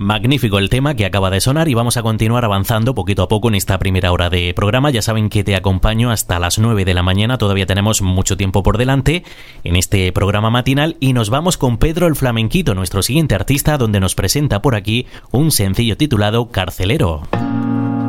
Magnífico el tema que acaba de sonar y vamos a continuar avanzando poquito a poco en esta primera hora de programa. Ya saben que te acompaño hasta las 9 de la mañana, todavía tenemos mucho tiempo por delante en este programa matinal y nos vamos con Pedro el Flamenquito, nuestro siguiente artista, donde nos presenta por aquí un sencillo titulado Carcelero.